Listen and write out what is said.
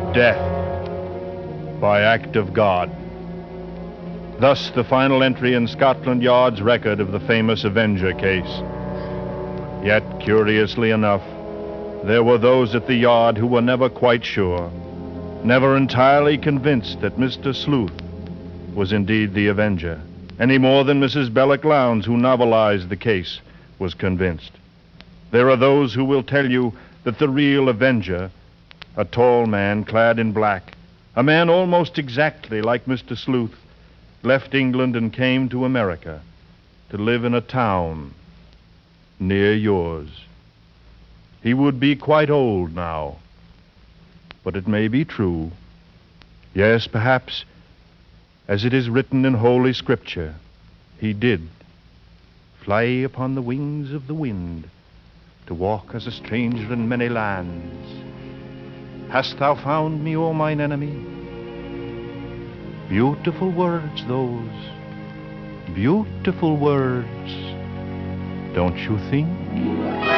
death by act of God. Thus the final entry in Scotland Yard's record of the famous Avenger case. Yet, curiously enough, there were those at the Yard who were never quite sure, never entirely convinced that Mr. Sleuth was indeed the Avenger, any more than Mrs. Belloc Lowndes, who novelized the case, was convinced. There are those who will tell you that the real Avenger, a tall man clad in black, a man almost exactly like Mr. Sleuth, left England and came to America to live in a town near yours. He would be quite old now, but it may be true. Yes, perhaps, as it is written in Holy Scripture, he did fly upon the wings of the wind to walk as a stranger in many lands. Hast thou found me, O mine enemy? Beautiful words, those. Beautiful words, don't you think?